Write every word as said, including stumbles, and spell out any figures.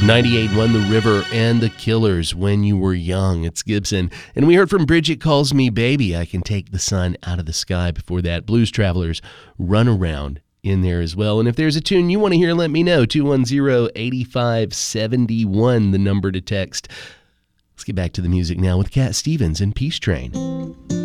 ninety-eight point one The River and the Killers, When You Were Young. It's Gibson. And we heard from Bridget Calls Me Baby, I Can Take the Sun Out of the Sky. Before that, Blues Travelers, Run Around in there as well. And if there's a tune you want to hear, let me know. two one zero, eight five seven one, the number to text. Let's get back to the music now with Cat Stevens and Peace Train.